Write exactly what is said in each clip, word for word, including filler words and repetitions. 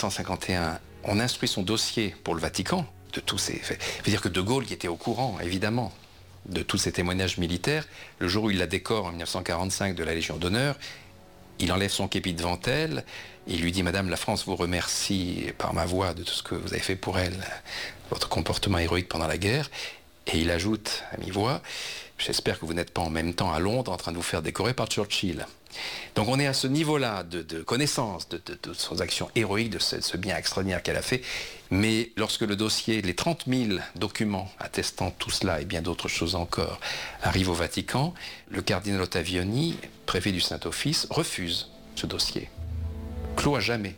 cent cinquante et un, on instruit son dossier pour le Vatican de tous ces faits. Il veut dire que De Gaulle, qui était au courant, évidemment, de tous ces témoignages militaires, le jour où il la décore en mille neuf cent quarante-cinq de la Légion d'honneur, il enlève son képi devant elle, il lui dit « Madame, la France vous remercie par ma voix de tout ce que vous avez fait pour elle, votre comportement héroïque pendant la guerre. » Et il ajoute à mi-voix « J'espère que vous n'êtes pas en même temps à Londres en train de vous faire décorer par Churchill. » Donc on est à ce niveau-là de, de connaissance de, de, de son action héroïque, de ce, de ce bien extraordinaire qu'elle a fait. Mais lorsque le dossier, les trente mille documents attestant tout cela et bien d'autres choses encore, arrivent au Vatican, le cardinal Ottaviani, préfet du Saint-Office, refuse ce dossier. Clos à jamais.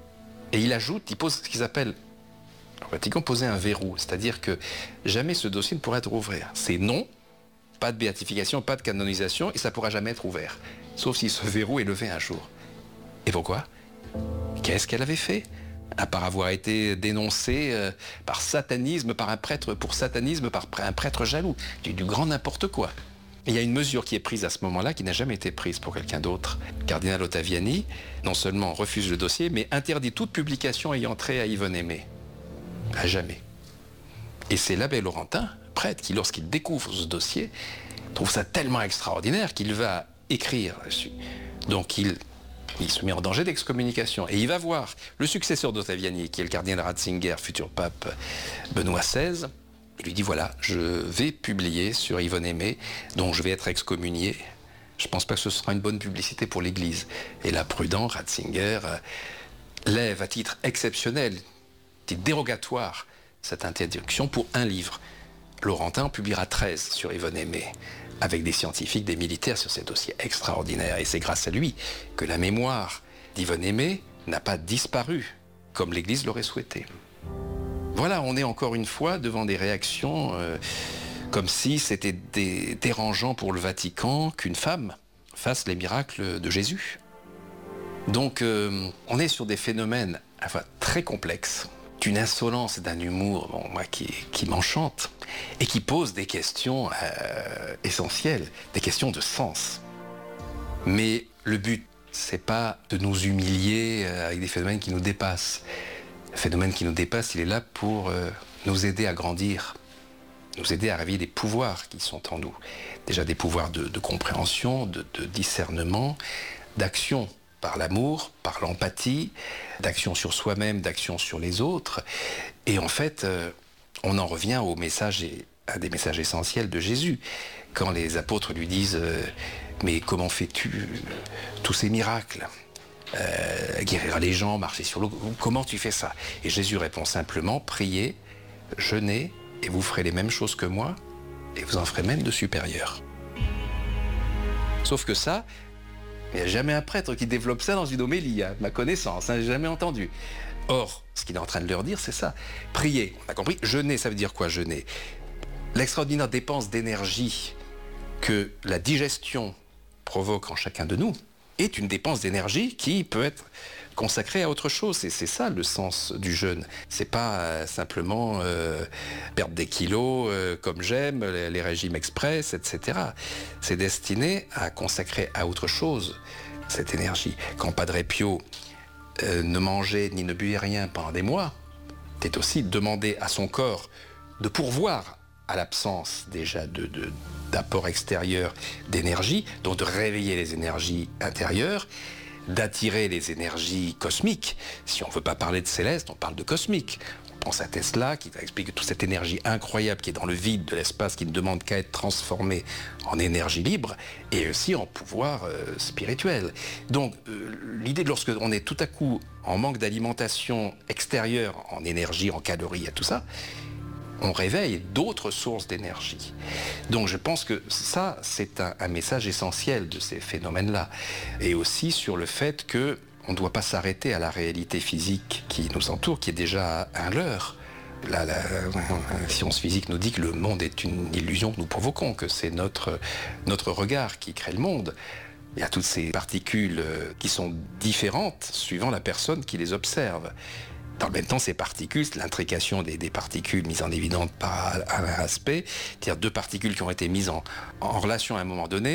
Et il ajoute, il pose ce qu'ils appellent, au Vatican, poser un verrou. C'est-à-dire que jamais ce dossier ne pourra être ouvert. C'est non, pas de béatification, pas de canonisation, et ça ne pourra jamais être ouvert. Sauf si ce verrou est levé un jour. Et pourquoi? Qu'est-ce qu'elle avait fait? À part avoir été dénoncée euh, par satanisme, par un prêtre, pour satanisme, par un prêtre jaloux. Du, du grand n'importe quoi. Et il y a une mesure qui est prise à ce moment-là qui n'a jamais été prise pour quelqu'un d'autre. Le cardinal Ottaviani, non seulement refuse le dossier, mais interdit toute publication ayant trait à Yvonne Aimée. À jamais. Et c'est l'abbé Laurentin, prêtre, qui, lorsqu'il découvre ce dossier, trouve ça tellement extraordinaire qu'il va écrire dessus. Donc il, il se met en danger d'excommunication. Et il va voir le successeur d'Ottaviani, qui est le cardinal Ratzinger, futur pape Benoît seize. Il lui dit, voilà, je vais publier sur Yvonne Aimée, dont je vais être excommunié. Je ne pense pas que ce sera une bonne publicité pour l'Église. Et là, prudent, Ratzinger euh, lève à titre exceptionnel, titre dérogatoire, cette interdiction pour un livre. Laurentin en publiera treize sur Yvonne Aimée, avec des scientifiques, des militaires sur ces dossiers extraordinaires. Et c'est grâce à lui que la mémoire d'Yvonne Aimée n'a pas disparu, comme l'Église l'aurait souhaité. Voilà, on est encore une fois devant des réactions euh, comme si c'était dé- dérangeant pour le Vatican qu'une femme fasse les miracles de Jésus. Donc euh, on est sur des phénomènes enfin, très complexes, d'une insolence et d'un humour bon, moi, qui, qui m'enchante et qui pose des questions euh, essentielles, des questions de sens. Mais le but, c'est pas de nous humilier euh, avec des phénomènes qui nous dépassent. Le phénomène qui nous dépasse, il est là pour euh, nous aider à grandir, nous aider à réveiller des pouvoirs qui sont en nous. Déjà des pouvoirs de, de compréhension, de, de discernement, d'action par l'amour, par l'empathie, d'action sur soi-même, d'action sur les autres. Et en fait, euh, on en revient au message, à des messages essentiels de Jésus. Quand les apôtres lui disent euh, « Mais comment fais-tu tous ces miracles ? Euh, guérir les gens, marcher sur l'eau, comment tu fais ça ?» Et Jésus répond simplement, priez, jeûnez, et vous ferez les mêmes choses que moi, et vous en ferez même de supérieurs. Sauf que ça, il n'y a jamais un prêtre qui développe ça dans une homélie, à ma connaissance, hein, j'ai jamais entendu. Or, ce qu'il est en train de leur dire, c'est ça. Priez, on a compris, jeûner, ça veut dire quoi jeûner? L'extraordinaire dépense d'énergie que la digestion provoque en chacun de nous, est une dépense d'énergie qui peut être consacrée à autre chose. Et c'est ça le sens du jeûne. C'est pas euh, simplement euh, perdre des kilos euh, comme j'aime, les, les régimes express, et cetera. C'est destiné à consacrer à autre chose cette énergie. Quand Padre Pio euh, ne mangeait ni ne buvait rien pendant des mois, c'est aussi demander à son corps de pourvoir à l'absence déjà de, de, d'apport extérieur d'énergie, donc de réveiller les énergies intérieures, d'attirer les énergies cosmiques. Si on ne veut pas parler de céleste, on parle de cosmique. On pense à Tesla qui va expliquer toute cette énergie incroyable qui est dans le vide de l'espace, qui ne demande qu'à être transformée en énergie libre et aussi en pouvoir euh, spirituel. Donc euh, l'idée de lorsque on est tout à coup en manque d'alimentation extérieure, en énergie, en calories et tout ça, on réveille d'autres sources d'énergie. Donc je pense que ça, c'est un, un message essentiel de ces phénomènes-là. Et aussi sur le fait qu'on ne doit pas s'arrêter à la réalité physique qui nous entoure, qui est déjà un leurre. La, la, la science physique nous dit que le monde est une illusion que nous provoquons, que c'est notre, notre regard qui crée le monde. Il y a toutes ces particules qui sont différentes suivant la personne qui les observe. Dans le même temps, ces particules, c'est l'intrication des, des particules mises en évidence par un aspect, c'est-à-dire deux particules qui ont été mises en, en relation à un moment donné,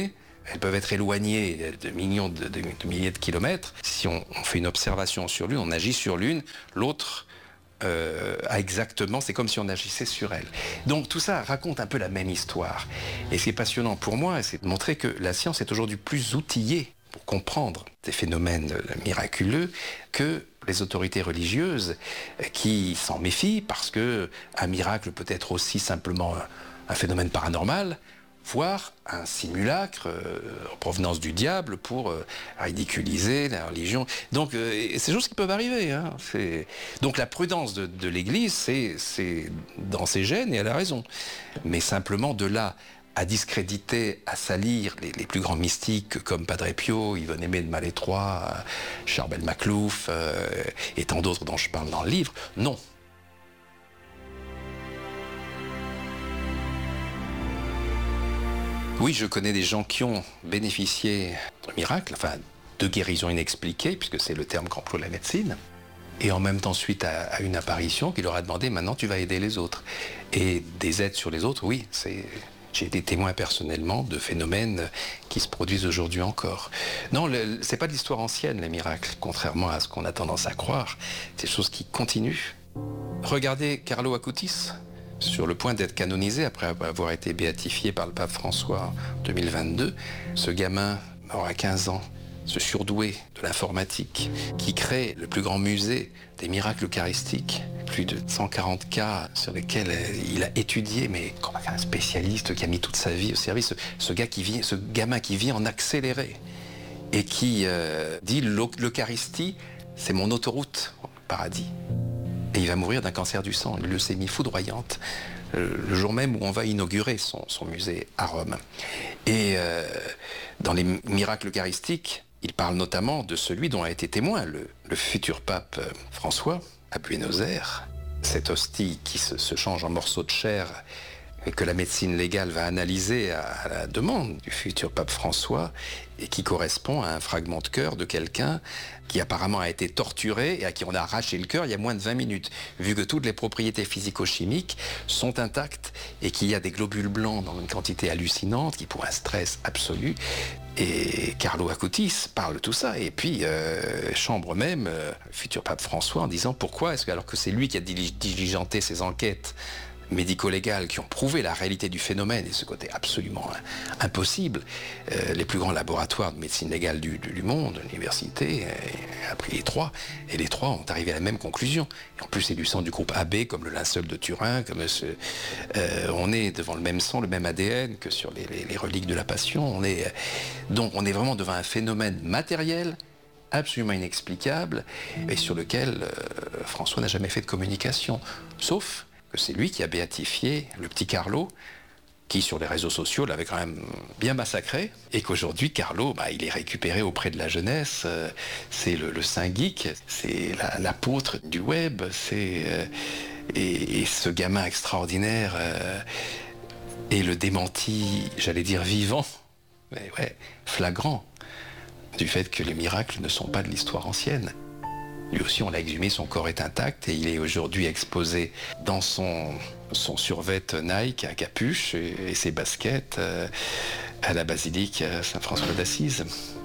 elles peuvent être éloignées de millions de, de, de milliers de kilomètres. Si on, on fait une observation sur l'une, on agit sur l'une, l'autre euh, a exactement, c'est comme si on agissait sur elle. Donc tout ça raconte un peu la même histoire. Et ce qui est passionnant pour moi, c'est de montrer que la science est aujourd'hui plus outillée pour comprendre des phénomènes miraculeux que les autorités religieuses qui s'en méfient parce qu'un miracle peut être aussi simplement un, un phénomène paranormal, voire un simulacre euh, en provenance du diable pour euh, ridiculiser la religion. Donc, euh, c'est des choses qui peuvent arriver. Hein. C'est... Donc, la prudence de, de l'Église, c'est, c'est dans ses gènes et elle a raison. Mais simplement, de là à discréditer, à salir les, les plus grands mystiques comme Padre Pio, Yvonne Aimé de Malétroit, Charbel Maclouf euh, et tant d'autres dont je parle dans le livre, non. Oui, je connais des gens qui ont bénéficié de miracles, enfin de guérisons inexpliquées, puisque c'est le terme qu'emploie la médecine, et en même temps, suite à, à une apparition, qui leur a demandé « maintenant tu vas aider les autres ». Et des aides sur les autres, oui, c'est... j'ai été témoin personnellement de phénomènes qui se produisent aujourd'hui encore. Non, le, c'est pas de l'histoire ancienne, les miracles, contrairement à ce qu'on a tendance à croire. C'est des choses qui continuent. Regardez Carlo Acutis, sur le point d'être canonisé après avoir été béatifié par le pape François en deux mille vingt-deux. Ce gamin, mort à quinze ans, ce surdoué de l'informatique, qui crée le plus grand musée des miracles eucharistiques, plus de cent quarante cas sur lesquels il a étudié, mais comme un spécialiste qui a mis toute sa vie au service, ce, ce, gars qui vit, ce gamin qui vit en accéléré et qui euh, dit l'Eucharistie, c'est mon autoroute au paradis. Et il va mourir d'un cancer du sang, une leucémie foudroyante, le jour même où on va inaugurer son, son musée à Rome. Et euh, dans les miracles eucharistiques, il parle notamment de celui dont a été témoin le, le futur pape François à Buenos Aires. Cette hostie qui se, se change en morceaux de chair et que la médecine légale va analyser à, à la demande du futur pape François et qui correspond à un fragment de cœur de quelqu'un qui apparemment a été torturé et à qui on a arraché le cœur il y a moins de vingt minutes, vu que toutes les propriétés physico-chimiques sont intactes et qu'il y a des globules blancs dans une quantité hallucinante qui pour un stress absolu. Et Carlo Acutis parle de tout ça, et puis euh, chambre même euh, futur pape François en disant pourquoi est-ce que, alors que c'est lui qui a diligenté ces enquêtes médico-légales qui ont prouvé la réalité du phénomène et ce côté absolument hein, impossible, euh, les plus grands laboratoires de médecine légale du, du monde, l'université, euh, a pris les trois, et les trois ont arrivé à la même conclusion. Et en plus, c'est du sang du groupe A B, comme le linceul de Turin, comme ce, euh, on est devant le même sang, le même A D N que sur les, les, les reliques de la Passion. On est, donc, on est vraiment devant un phénomène matériel absolument inexplicable et sur lequel euh, François n'a jamais fait de communication, sauf que c'est lui qui a béatifié le petit Carlo, qui sur les réseaux sociaux l'avait quand même bien massacré, et qu'aujourd'hui Carlo, bah, il est récupéré auprès de la jeunesse, euh, c'est le, le saint geek, c'est la, l'apôtre du web, c'est euh, et, et ce gamin extraordinaire euh, est le démenti, j'allais dire vivant, mais ouais, flagrant, du fait que les miracles ne sont pas de l'histoire ancienne. Lui aussi, on l'a exhumé, son corps est intact et il est aujourd'hui exposé dans son, son survêt Nike à capuche et, et ses baskets euh, à la basilique Saint-François d'Assise.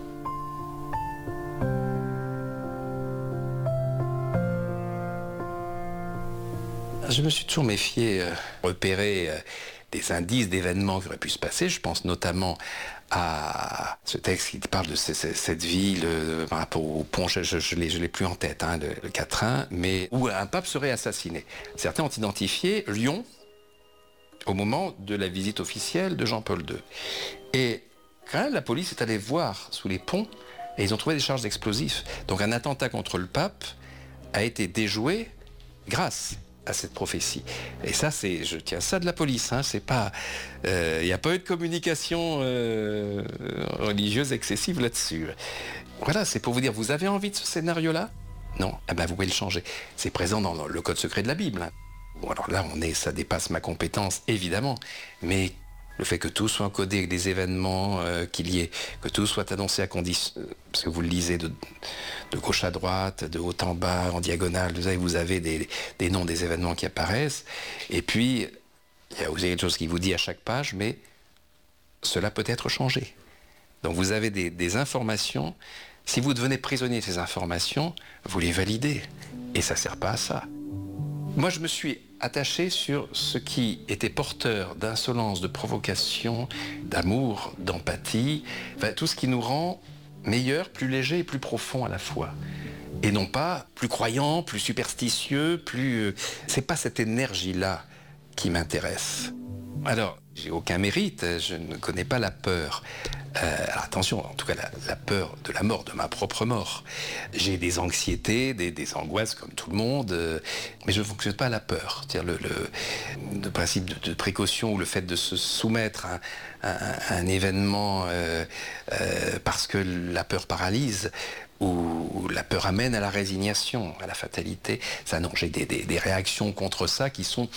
Je me suis toujours méfié, euh, repéré euh, des indices d'événements qui auraient pu se passer. Je pense notamment à ce texte qui parle de ce, ce, cette ville euh, par rapport au pont, je ne l'ai, je l'ai plus en tête, hein, le, le quatrain, mais où un pape serait assassiné. Certains ont identifié Lyon au moment de la visite officielle de Jean-Paul deux. Et quand même, la police est allée voir sous les ponts et ils ont trouvé des charges d'explosifs. Donc un attentat contre le pape a été déjoué grâce à cette prophétie. Et ça, c'est, je tiens ça de la police, hein, c'est pas, il euh, n'y a pas eu de communication euh, religieuse excessive là-dessus. Voilà, c'est pour vous dire, vous avez envie de ce scénario-là ? Non, eh ben vous pouvez le changer. C'est présent dans le code secret de la Bible. Hein. Bon, alors là, on est, ça dépasse ma compétence, évidemment, mais le fait que tout soit encodé avec des événements, euh, qu'il y ait, que tout soit annoncé à condition, euh, parce que vous le lisez de, de gauche à droite, de haut en bas, en diagonale, vous avez, vous avez des, des noms des événements qui apparaissent, et puis, il y a, vous avez quelque chose qui vous dit à chaque page, mais cela peut être changé. Donc vous avez des, des informations, si vous devenez prisonnier de ces informations, vous les validez. Et ça ne sert pas à ça. Moi, je me suis attaché sur ce qui était porteur d'insolence, de provocation, d'amour, d'empathie, enfin, tout ce qui nous rend meilleurs, plus légers et plus profonds à la fois. Et non pas plus croyants, plus superstitieux, plus... C'est pas cette énergie-là qui m'intéresse. Alors, j'ai aucun mérite, je ne connais pas la peur. Euh, alors attention, en tout cas la, la peur de la mort, de ma propre mort. J'ai des anxiétés, des, des angoisses comme tout le monde, euh, mais je ne fonctionne pas à la peur. C'est-à-dire le, le, le principe de, de précaution ou le fait de se soumettre à, à, à un événement euh, euh, parce que la peur paralyse, ou la peur amène à la résignation, à la fatalité. Ça, non, j'ai des, des, des réactions contre ça qui sont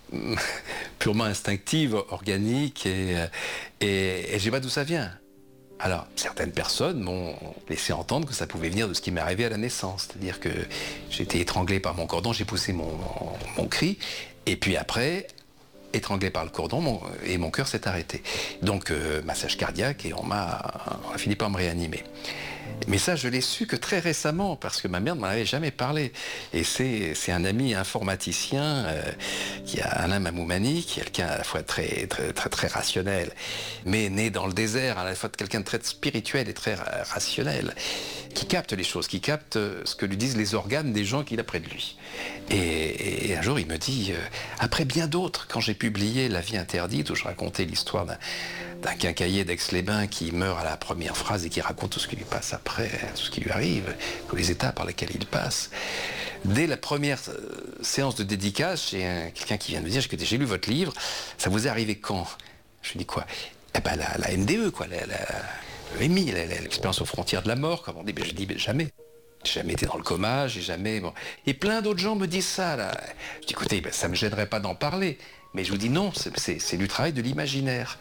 purement instinctives, organiques, et, et, et je ne sais pas d'où ça vient. Alors, certaines personnes m'ont laissé entendre que ça pouvait venir de ce qui m'est arrivé à la naissance. C'est-à-dire que j'ai été étranglé par mon cordon, j'ai poussé mon, mon, mon cri, et puis après, étranglé par le cordon, mon, et mon cœur s'est arrêté. Donc, euh, massage cardiaque, et on m'a on a fini par me réanimer. Mais ça, je l'ai su que très récemment, parce que ma mère ne m'en avait jamais parlé. Et c'est, c'est un ami informaticien, euh, qui a Alain Mamoumani, qui est quelqu'un à la fois très, très, très, très rationnel, mais né dans le désert, à la fois quelqu'un de très spirituel et très rationnel, qui capte les choses, qui capte ce que lui disent les organes des gens qu'il a près de lui. Et, et un jour, il me dit, euh, après bien d'autres, quand j'ai publié La vie interdite, où je racontais l'histoire d'un d'un quincaillier d'Aix-les-Bains qui meurt à la première phrase et qui raconte tout ce qui lui passe après, tout ce qui lui arrive, tous les étapes par lesquels il passe. Dès la première euh, séance de dédicace, j'ai un, quelqu'un qui vient de me dire, j'ai lu votre livre, ça vous est arrivé quand? Je lui dis quoi? Eh ben la, la N D E, quoi, la, la, le M I, la, la, l'expérience aux frontières de la mort, comme on dit. Ben, je dis, ben, jamais. J'ai jamais été dans le coma, j'ai jamais... Bon. Et plein d'autres gens me disent ça, là. Je dis, écoutez, ben, ça ne me gênerait pas d'en parler. Mais je vous dis non, c'est, c'est, c'est du travail de l'imaginaire.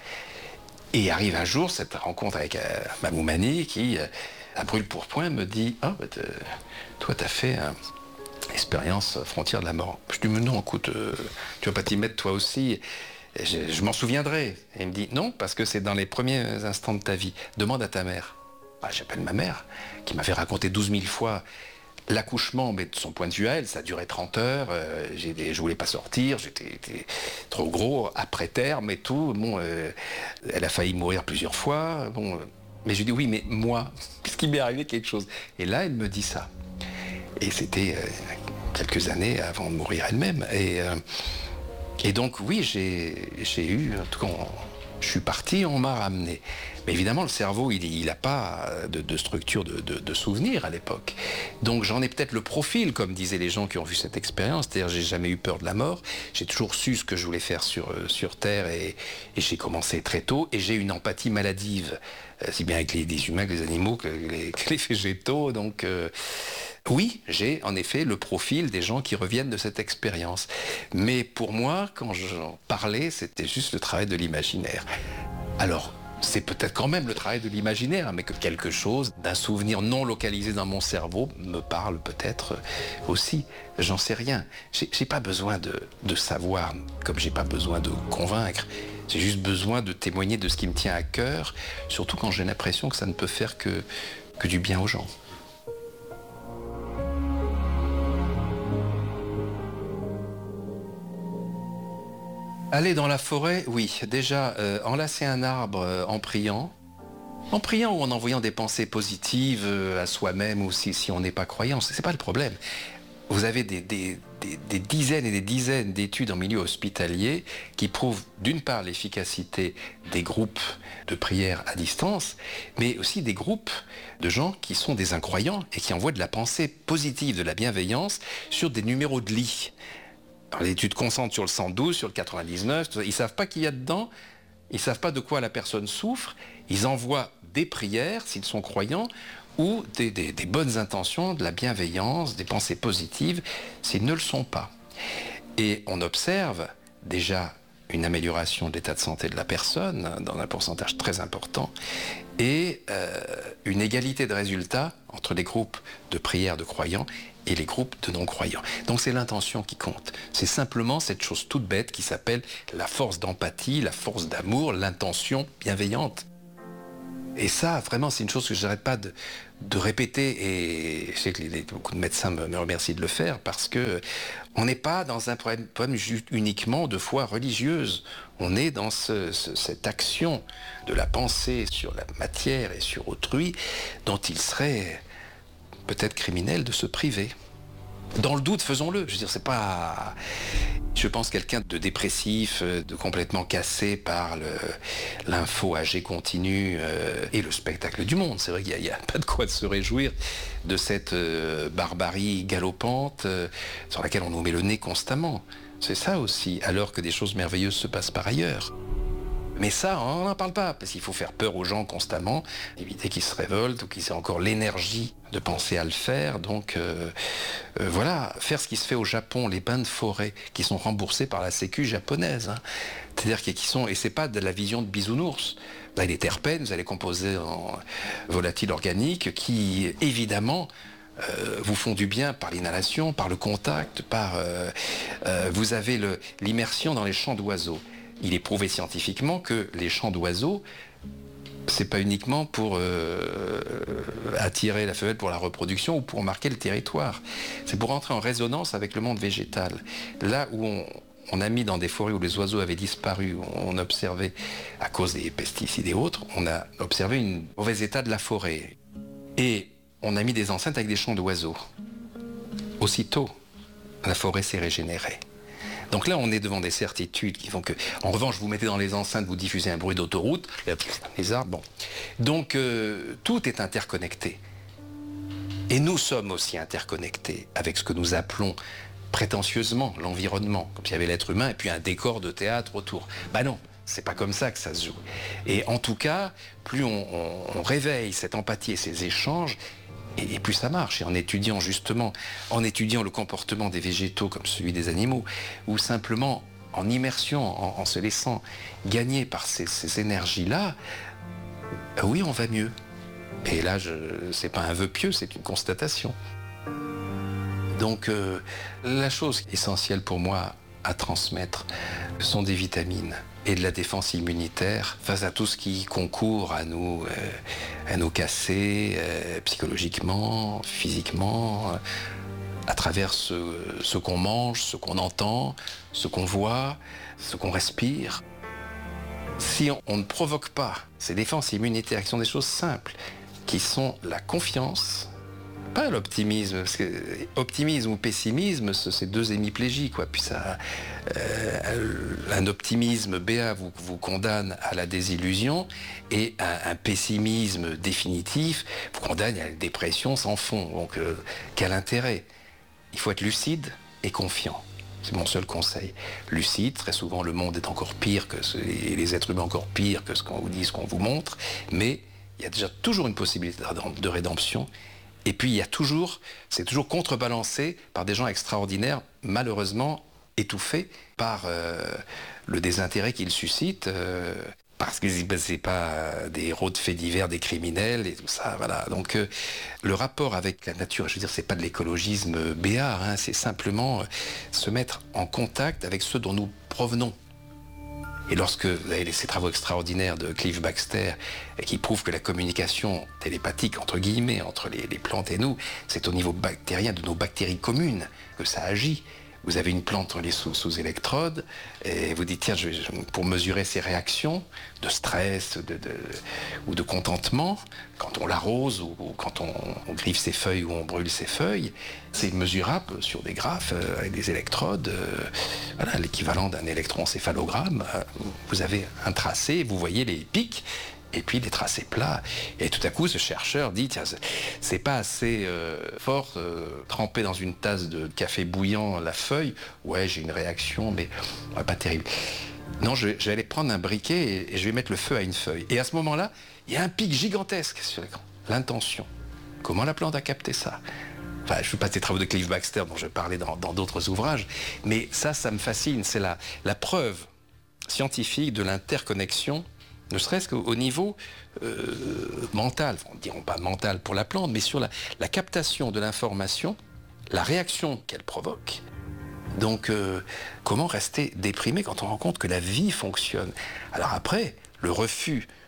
Et arrive un jour cette rencontre avec euh, Mamoumani qui, euh, à brûle pour point, me dit « Ah, bah, toi, t'as fait une euh, expérience frontière de la mort. » Je dis « Mais non, écoute, euh, tu vas pas t'y mettre toi aussi. Je, je m'en souviendrai. » Et il me dit « Non, parce que c'est dans les premiers instants de ta vie. Demande à ta mère. » Bah, j'appelle ma mère, qui m'avait raconté douze mille fois l'accouchement, mais de son point de vue à elle, ça a duré trente heures, euh, j'ai des, je voulais pas sortir, j'étais, j'étais trop gros, après terme et tout. Bon, euh, elle a failli mourir plusieurs fois. Bon, euh, mais je lui dis oui, mais moi, puisqu'il m'est arrivé quelque chose. Et là, elle me dit ça. Et c'était euh, quelques années avant de mourir elle-même. Et, euh, et donc, oui, j'ai, j'ai eu, en tout cas, on, je suis parti, on m'a ramené. Mais évidemment, le cerveau, il n'a pas de, de structure de, de, de souvenirs à l'époque. Donc j'en ai peut-être le profil, comme disaient les gens qui ont vu cette expérience. C'est-à-dire, j'ai jamais eu peur de la mort. J'ai toujours su ce que je voulais faire sur, sur Terre et, et j'ai commencé très tôt. Et j'ai une empathie maladive, euh, si bien avec les, les humains que les animaux, que les, que les végétaux. Donc euh, oui, j'ai en effet le profil des gens qui reviennent de cette expérience. Mais pour moi, quand j'en parlais, c'était juste le travail de l'imaginaire. Alors, c'est peut-être quand même le travail de l'imaginaire, mais que quelque chose d'un souvenir non localisé dans mon cerveau me parle peut-être aussi. J'en sais rien. J'ai, j'ai pas besoin de, de savoir, comme j'ai pas besoin de convaincre. J'ai juste besoin de témoigner de ce qui me tient à cœur, surtout quand j'ai l'impression que ça ne peut faire que, que du bien aux gens. Aller dans la forêt, oui. Déjà, euh, enlacer un arbre euh, en priant. En priant ou en envoyant des pensées positives euh, à soi-même ou si, si on n'est pas croyant, c'est pas le problème. Vous avez des, des, des, des dizaines et des dizaines d'études en milieu hospitalier qui prouvent d'une part l'efficacité des groupes de prière à distance, mais aussi des groupes de gens qui sont des incroyants et qui envoient de la pensée positive, de la bienveillance sur des numéros de lit. Alors, les études concentrent sur le cent douze, sur le quatre-vingt-dix-neuf, ils ne savent pas qu'il y a dedans, ils ne savent pas de quoi la personne souffre, ils envoient des prières, s'ils sont croyants, ou des, des, des bonnes intentions, de la bienveillance, des pensées positives, s'ils ne le sont pas. Et on observe déjà une amélioration de l'état de santé de la personne, dans un pourcentage très important, et euh, une égalité de résultats entre les groupes de prières de croyants et les groupes de non-croyants. Donc c'est l'intention qui compte. C'est simplement cette chose toute bête qui s'appelle la force d'empathie, la force d'amour, l'intention bienveillante. Et ça, vraiment, c'est une chose que je n'arrête pas de, de répéter, et je sais que les, les, beaucoup de médecins me, me remercient de le faire, parce que on n'est pas dans un problème, problème juste uniquement de foi religieuse. On est dans ce, ce, cette action de la pensée sur la matière et sur autrui, dont il serait peut-être criminel de se priver. Dans le doute, faisons-le. Je veux dire, c'est pas... Je pense quelqu'un de dépressif, de complètement cassé par le, l'info âgée continue euh, et le spectacle du monde. C'est vrai qu'il n'y a, a pas de quoi de se réjouir de cette euh, barbarie galopante euh, sur laquelle on nous met le nez constamment. C'est ça aussi, alors que des choses merveilleuses se passent par ailleurs. Mais ça, on n'en parle pas, parce qu'il faut faire peur aux gens constamment, éviter qu'ils se révoltent ou qu'ils aient encore l'énergie de penser à le faire. Donc euh, euh, voilà, faire ce qui se fait au Japon, les bains de forêt, qui sont remboursés par la sécu japonaise. Hein. C'est-à-dire qu'ils sont, et c'est pas de la vision de bisounours. Là, les terpènes, vous allez composer en volatiles organiques qui, évidemment, Euh, vous font du bien par l'inhalation, par le contact, par... Euh, euh, vous avez le, l'immersion dans les champs d'oiseaux. Il est prouvé scientifiquement que les chants d'oiseaux, c'est pas uniquement pour euh, attirer la femelle pour la reproduction ou pour marquer le territoire. C'est pour entrer en résonance avec le monde végétal. Là où on, on a mis dans des forêts où les oiseaux avaient disparu, on observait, à cause des pesticides et autres, on a observé un mauvais état de la forêt. Et on a mis des enceintes avec des chants d'oiseaux. Aussitôt, la forêt s'est régénérée. Donc là, on est devant des certitudes qui font que... En revanche, vous mettez dans les enceintes, vous diffusez un bruit d'autoroute, les arbres, bon. Donc, euh, tout est interconnecté. Et nous sommes aussi interconnectés avec ce que nous appelons prétentieusement l'environnement, comme s'il y avait l'être humain et puis un décor de théâtre autour. Ben non, c'est pas comme ça que ça se joue. Et en tout cas, plus on, on, on réveille cette empathie et ces échanges, Et, et plus ça marche. Et en étudiant justement, en étudiant le comportement des végétaux comme celui des animaux, ou simplement en immersion, en, en se laissant gagner par ces, ces énergies-là, oui, on va mieux. Et là, je, c'est pas un vœu pieux, c'est une constatation. Donc, euh, la chose essentielle pour moi à transmettre sont des vitamines et de la défense immunitaire face à tout ce qui concourt à nous, euh, à nous casser euh, psychologiquement, physiquement, euh, à travers ce, ce qu'on mange, ce qu'on entend, ce qu'on voit, ce qu'on respire. Si on, on ne provoque pas ces défenses immunitaires, qui sont des choses simples, qui sont la confiance, pas l'optimisme, parce que optimisme ou pessimisme, c'est deux hémiplégies, quoi. Puis ça, euh, un optimisme béat vous, vous condamne à la désillusion, et un, un pessimisme définitif vous condamne à la dépression sans fond. Donc, euh, quel intérêt? Il faut être lucide et confiant. C'est mon seul conseil. Lucide, très souvent le monde est encore pire que ce, et les êtres humains encore pire que ce qu'on vous dit, ce qu'on vous montre, mais il y a déjà toujours une possibilité de rédemption. Et puis il y a toujours, c'est toujours contrebalancé par des gens extraordinaires, malheureusement étouffés par euh, le désintérêt qu'ils suscitent, euh, parce que c'est pas des héros de faits divers, des criminels et tout ça, voilà. Donc euh, le rapport avec la nature, je veux dire, c'est pas de l'écologisme béat, hein, c'est simplement euh, se mettre en contact avec ceux dont nous provenons. Et lorsque vous avez ces travaux extraordinaires de Clive Baxter qui prouvent que la communication télépathique, entre guillemets, entre les, les plantes et nous, c'est au niveau bactérien de nos bactéries communes que ça agit. Vous avez une plante sous, sous électrode et vous dites, tiens, je, je, pour mesurer ses réactions de stress de, de, ou de contentement, quand on l'arrose ou, ou quand on, on griffe ses feuilles ou on brûle ses feuilles, c'est mesurable sur des graphes euh, avec des électrodes, euh, voilà, l'équivalent d'un électroencéphalogramme. Euh, vous avez un tracé, vous voyez les pics, et puis des tracés plats. Et tout à coup, ce chercheur dit, tiens, c'est pas assez euh, fort, euh, tremper dans une tasse de café bouillant la feuille. Ouais, j'ai une réaction, mais ouais, pas terrible. Non, je, je vais aller prendre un briquet et, et je vais mettre le feu à une feuille. Et à ce moment-là, il y a un pic gigantesque sur l'écran. L'intention. Comment la plante a capté ça? Enfin, je ne fais pas ces travaux de Clive Baxter dont je parlais dans, dans d'autres ouvrages, mais ça, ça me fascine. C'est la, la preuve scientifique de l'interconnexion, ne serait-ce qu'au niveau euh, mental, enfin, dirons pas mental pour la plante, mais sur la, la captation de l'information, la réaction qu'elle provoque. Donc, euh, comment rester déprimé quand on rend compte que la vie fonctionne? Alors après, le refus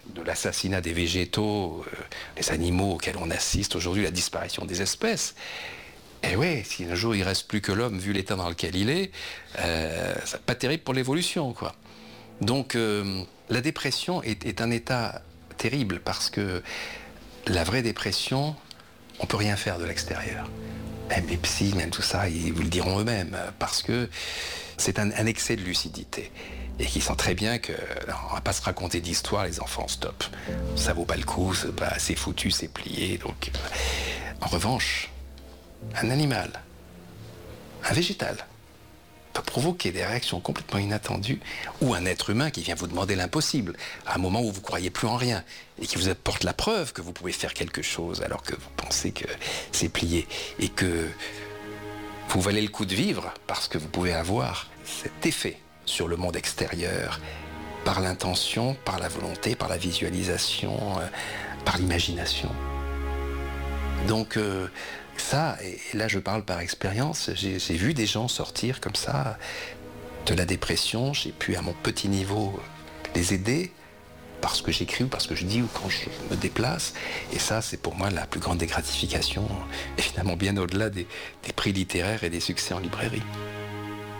de l'assassinat des végétaux, euh, les animaux auxquels on assiste aujourd'hui, la disparition des espèces. Et oui, si un jour il ne reste plus que l'homme, vu l'état dans lequel il est, euh, c'est pas terrible pour l'évolution, quoi. Donc euh, la dépression est, est un état terrible parce que la vraie dépression, on ne peut rien faire de l'extérieur. Même les psys, même tout ça, ils vous le diront eux-mêmes, parce que c'est un, un excès de lucidité. Et qui sent très bien qu'on ne va pas se raconter d'histoire, les enfants, stop. Ça vaut pas le coup, c'est, pas, c'est foutu, c'est plié. Donc, euh, en revanche, un animal, un végétal, peut provoquer des réactions complètement inattendues, ou un être humain qui vient vous demander l'impossible, à un moment où vous ne croyez plus en rien, et qui vous apporte la preuve que vous pouvez faire quelque chose, alors que vous pensez que c'est plié, et que vous valez le coup de vivre, parce que vous pouvez avoir cet effet sur le monde extérieur, par l'intention, par la volonté, par la visualisation, euh, par l'imagination. Donc euh, ça, et là je parle par expérience, j'ai, j'ai vu des gens sortir comme ça de la dépression, j'ai pu à mon petit niveau les aider, parce que j'écris ou parce que je dis ou quand je me déplace, et ça c'est pour moi la plus grande des gratifications, évidemment bien au-delà des, des prix littéraires et des succès en librairie.